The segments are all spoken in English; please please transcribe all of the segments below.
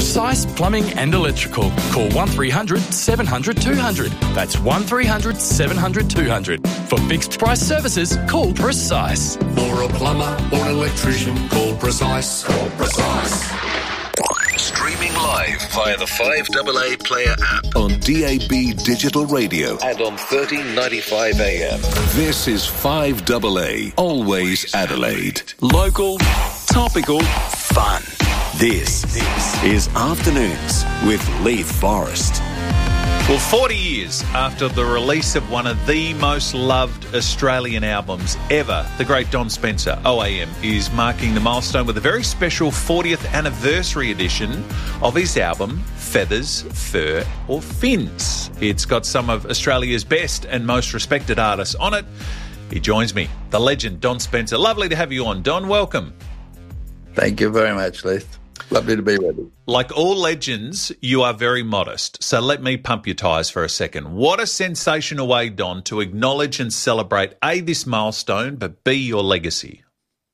Precise Plumbing and Electrical. Call 1300 700 200. That's 1300 700 200. For fixed price services, call Precise. For a plumber or an electrician, call Precise. Call Precise. Streaming live via the 5AA Player app on DAB Digital Radio and on 1395 AM. This is 5AA, always Adelaide. Local, topical, fun. This is Afternoons with Leith Forrest. Well, 40 years after the release of one of the most loved Australian albums ever, the great Don Spencer, OAM, is marking the milestone with a very special 40th anniversary edition of his album, Feathers, Fur or Fins. It's got some of Australia's best and most respected artists on it. He joins me, the legend, Don Spencer. Lovely to have you on, Don. Welcome. Thank you very much, Leith. Lovely to be with you. Like all legends, you are very modest. So let me pump your tyres for a second. What a sensational way, Don, to acknowledge and celebrate, A, this milestone, but B, your legacy.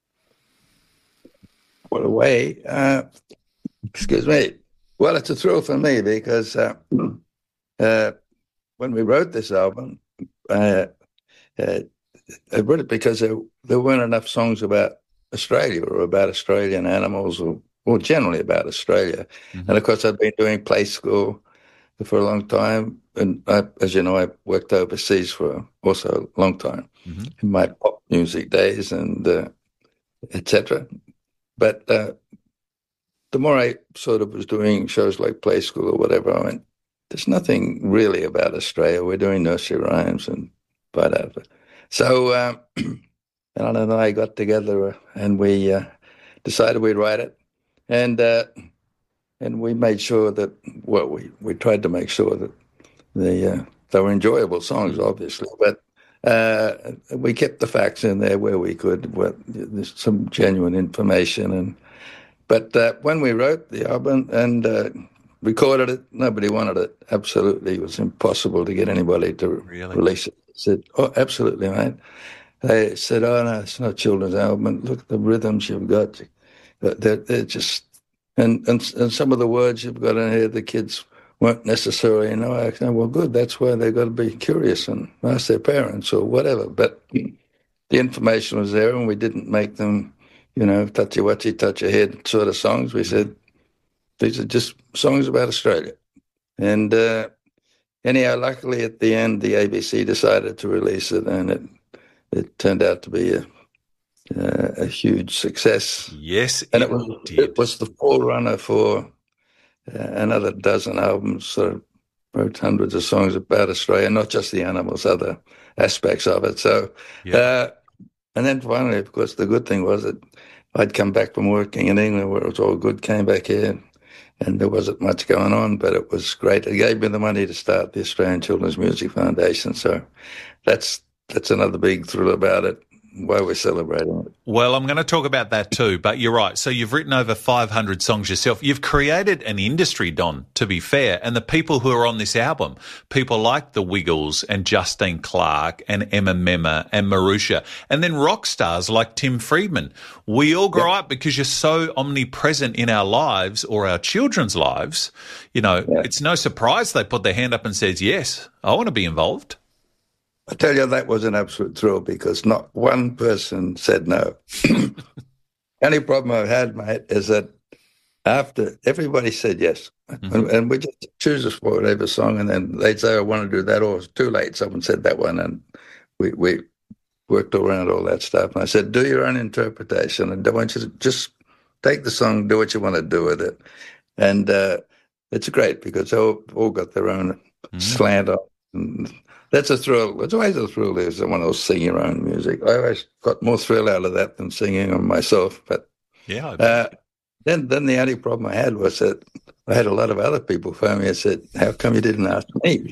What a way. Excuse me. Well, it's a thrill for me because when we wrote this album, I wrote it because there weren't enough songs about Australia or about Australian animals or generally about Australia. Mm-hmm. And, of course, I've been doing play school for a long time. And, as you know, I worked overseas for also a long time in my pop music days and et cetera. But the more I sort of was doing shows like play school or whatever, I went, there's nothing really about Australia. We're doing nursery rhymes and whatever. So Alan and I got together and we decided we'd write it. And we made sure that, well, we tried to make sure that they were enjoyable songs, obviously, but we kept the facts in there where we could. There's some genuine information, but when we wrote the album and recorded it, nobody wanted it. Absolutely, it was impossible to get anybody to release it. I said, "Oh, absolutely, mate." They said, "Oh no, it's not a children's album. Look at the rhythms you've got." They're just, and some of the words you've got in here, the kids weren't necessarily, I said, well, good, that's why they've got to be curious and ask their parents or whatever. But the information was there and we didn't make them, touchy-watchy, touch-your-head sort of songs. We said, these are just songs about Australia. And anyhow, luckily at the end, the ABC decided to release it and it turned out to be a huge success. Yes, and it was the forerunner for another dozen albums. Sort of wrote hundreds of songs about Australia, not just the animals, other aspects of it. So, and then finally, of course, the good thing was that I'd come back from working in England where it was all good, came back here, and there wasn't much going on, but it was great. It gave me the money to start the Australian Children's Music Foundation. So that's another big thrill about it. Why we're celebrating it. Well, I'm going to talk about that too, but you're right. So you've written over 500 songs yourself. You've created an industry, Don, to be fair, and the people who are on this album, people like the Wiggles and Justine Clark and Emma Memma and Marusha, and then rock stars like Tim Friedman. We all grow up because you're so omnipresent in our lives or our children's lives. It's no surprise they put their hand up and says, yes, I want to be involved. I tell you, that was an absolute thrill because not one person said no. The only problem I've had, mate, is that after everybody said yes, and we just choose us for whatever song, and then they'd say, I want to do that, or it's too late, someone said that one, and we worked around all that stuff. And I said, do your own interpretation, and I want you to just take the song, do what you want to do with it. And it's great because they all got their own slant on it. That's a thrill. It's always a thrill. There's someone else sing your own music. I always got more thrill out of that than singing on myself. But then the only problem I had was that I had a lot of other people phone me and said, how come you didn't ask me?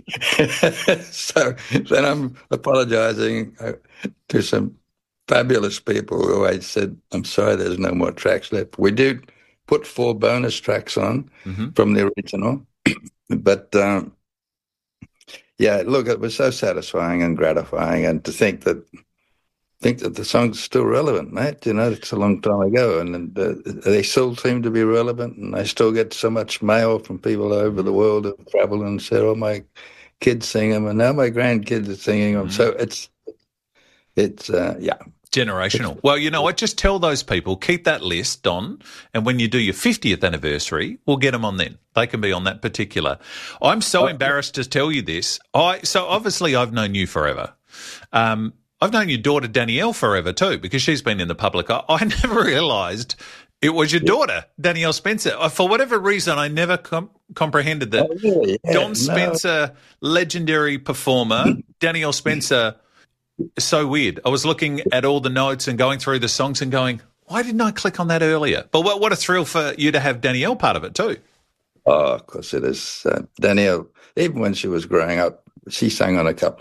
So then I'm apologizing to some fabulous people who I said, I'm sorry, there's no more tracks left. We did put 4 bonus tracks on from the original, but yeah, look, it was so satisfying and gratifying, and to think that think that the song's still relevant, mate. You know, it's a long time ago, and they still seem to be relevant. And I still get so much mail from people over the world who travel and say, "Oh, my kids sing them," and now my grandkids are singing them. So it's yeah. Generational. Well, you know what? Just tell those people, keep that list, Don, and when you do your 50th anniversary, we'll get them on then. They can be on that particular. I'm so embarrassed to tell you this. So obviously I've known you forever. I've known your daughter Danielle forever too, because she's been in the public eye. I never realised it was your daughter, Danielle Spencer. For whatever reason, I never comprehended that. Oh, really? Yeah, Don Spencer, legendary performer, Danielle Spencer. So weird. I was looking at all the notes and going through the songs and going, why didn't I click on that earlier? But what a thrill for you to have Danielle part of it too. Oh, of course it is. Danielle, even when she was growing up, she sang on a couple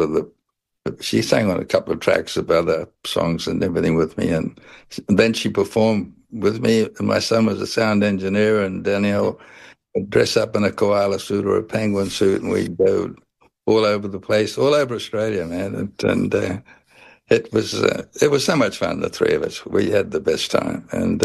of tracks of other songs and everything with me. And then she performed with me. And my son was a sound engineer, and Danielle would dress up in a koala suit or a penguin suit, and we'd go all over the place, all over Australia, man. And it was so much fun, the three of us. We had the best time. And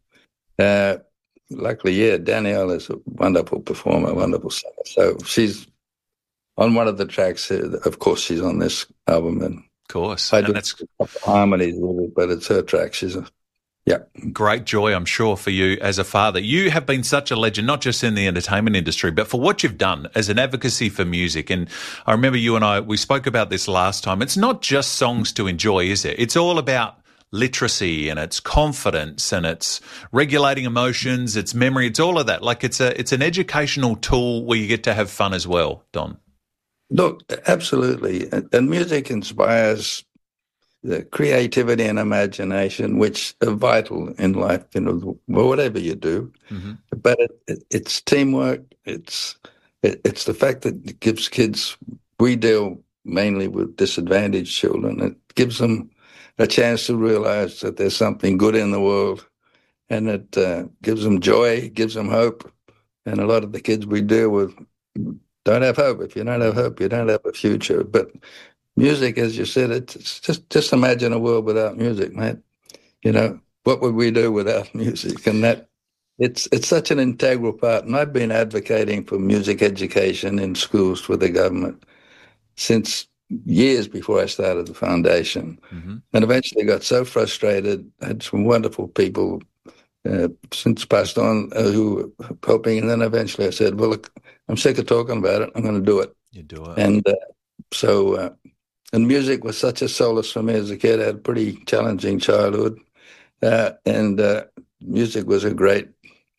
luckily, Danielle is a wonderful performer, wonderful singer. So she's on one of the tracks. Of course, she's on this album. And of course. I do harmonies with it, but it's her track. Great joy, I'm sure, for you as a father. You have been such a legend, not just in the entertainment industry, but for what you've done as an advocacy for music. And I remember you and we spoke about this last time. It's not just songs to enjoy, is it? It's all about literacy and it's confidence and it's regulating emotions, it's memory, it's all of that. Like it's an educational tool where you get to have fun as well, Don. Look, absolutely. And music inspires the creativity and imagination, which are vital in life, whatever you do. Mm-hmm. But it's teamwork. It's the fact that it gives kids, we deal mainly with disadvantaged children. It gives them a chance to realize that there's something good in the world, and it gives them joy, gives them hope. And a lot of the kids we deal with don't have hope. If you don't have hope, you don't have a future. But music, as you said, it's just imagine a world without music, mate. What would we do without music? And that it's such an integral part. And I've been advocating for music education in schools for the government since years before I started the foundation. Mm-hmm. And eventually got so frustrated. I had some wonderful people since passed on who were helping. And then eventually I said, well, look, I'm sick of talking about it. I'm going to do it. You do it. And and music was such a solace for me as a kid. I had a pretty challenging childhood. And music was a great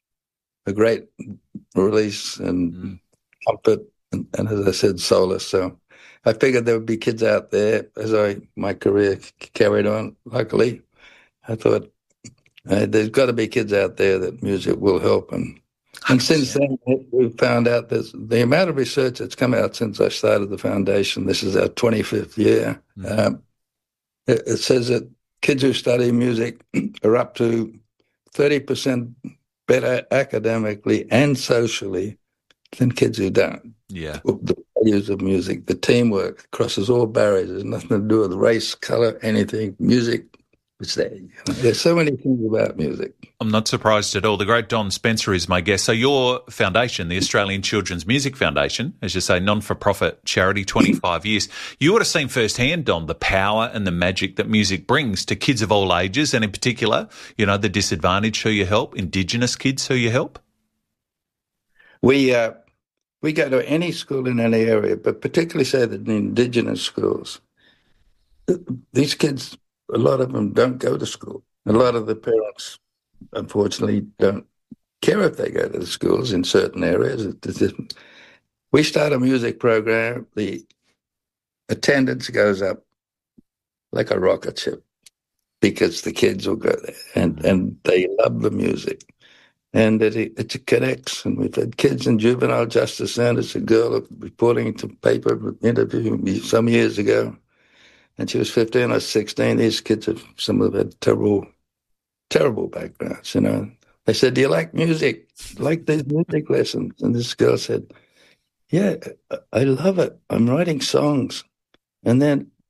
release and comfort. And as I said, solace. So I figured there would be kids out there as my career carried on. Luckily, I thought there's got to be kids out there that music will help. And since then, we've found out the amount of research that's come out since I started the foundation. This is our 25th year. Mm-hmm. It says that kids who study music are up to 30% better academically and socially than kids who don't. Yeah. The values of music, the teamwork crosses all barriers. There's nothing to do with race, color, anything. Music, it's there. There's so many things about music. I'm not surprised at all. The great Don Spencer is my guest. So your foundation, the Australian Children's Music Foundation, as you say, non-for-profit charity, 25 years. You would have seen firsthand, Don, the power and the magic that music brings to kids of all ages, and in particular, the disadvantaged who you help, Indigenous kids who you help. We go to any school in any area, but particularly say that in Indigenous schools, these kids, a lot of them don't go to school. A lot of the parents, unfortunately, don't care if they go to the schools in certain areas. We start a music program, the attendance goes up like a rocket ship because the kids will go there and they love the music. And it connects. And we've had kids in juvenile justice centers. A girl reporting to paper interviewing me some years ago, and she was 15 or 16. These kids some of them had terrible backgrounds. They said, "Do you like music? Like these music lessons?" And this girl said, "Yeah, I love it. I'm writing songs." And then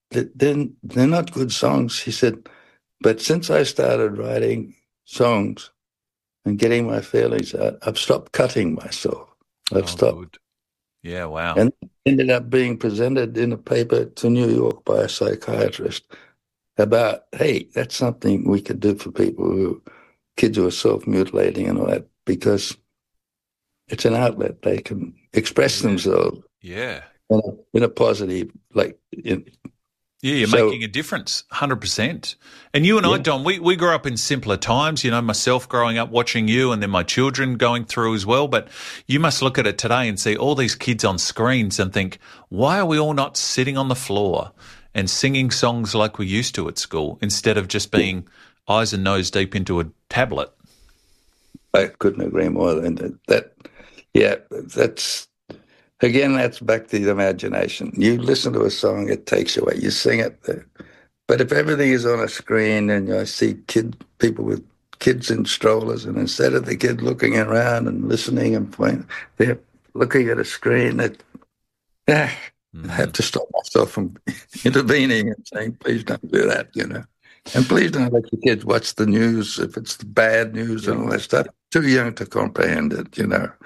they're not good songs. He said, but since I started writing songs and getting my feelings out, I've stopped cutting myself. I've stopped. Good. Yeah, wow. And ended up being presented in a paper to New York by a psychiatrist about, hey, that's something we could do for kids who are self-mutilating and all that, because it's an outlet. They can express themselves in a positive, you're making a difference, 100%. And you and I, Don, we grew up in simpler times, myself growing up watching you and then my children going through as well. But you must look at it today and see all these kids on screens and think, why are we all not sitting on the floor and singing songs like we used to at school instead of just being eyes and nose deep into a tablet? I couldn't agree more than that. That's back to the imagination. You listen to a song, it takes you away. You sing it. But if everything is on a screen and I see people with kids in strollers, and instead of the kid looking around and listening and playing, they're looking at a screen, I have to stop myself from intervening and saying, please don't do that, And please don't let your kids watch the news if it's the bad news and all that stuff. Too young to comprehend it,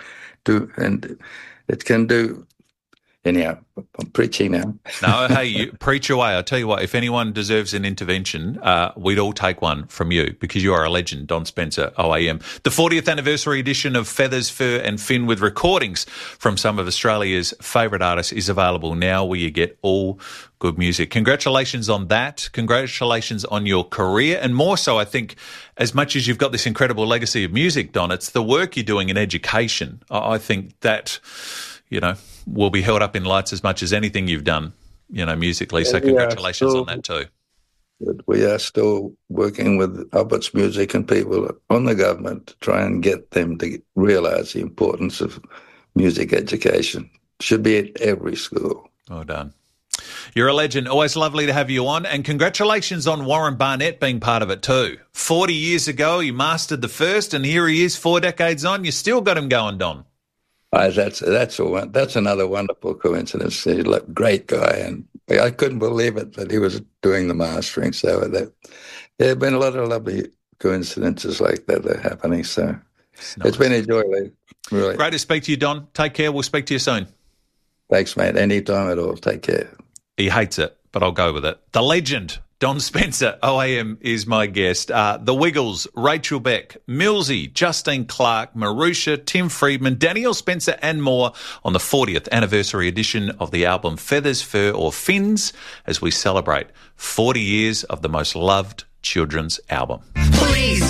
and it can do. Anyhow, I'm preaching now. No, hey, you preach away. I tell you what, if anyone deserves an intervention, we'd all take one from you, because you are a legend, Don Spencer, OAM. The 40th anniversary edition of Feathers, Fur and Fin with recordings from some of Australia's favourite artists is available now, where you get all good music. Congratulations on that. Congratulations on your career. And more so, I think, as much as you've got this incredible legacy of music, Don, it's the work you're doing in education. I think that, will be held up in lights as much as anything you've done, musically. So congratulations on that too. We are still working with Albert's Music and people on the government to try and get them to realise the importance of music education. Should be at every school. Well done. You're a legend. Always lovely to have you on. And congratulations on Warren Barnett being part of it too. 40 years ago, he mastered the first, and here he is 4 decades on. You still got him going, Don. That's another wonderful coincidence. He's a great guy, and I couldn't believe it that he was doing the mastering. So there have been a lot of lovely coincidences like that are happening. So it's been a joy, really. Great to speak to you, Don. Take care. We'll speak to you soon. Thanks, mate. Anytime at all. Take care. He hates it, but I'll go with it. The legend, Don Spencer, OAM, is my guest. The Wiggles, Rachel Beck, Millsy, Justine Clarke, Marusha, Tim Friedman, Danielle Spencer and more on the 40th anniversary edition of the album Feathers, Fur or Fins, as we celebrate 40 years of the most loved children's album. Please